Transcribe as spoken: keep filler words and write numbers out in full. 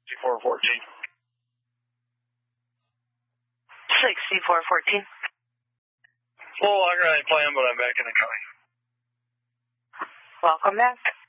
C four fourteen. six C four fourteen. Full longer than planned, but I'm back in the car. Welcome back.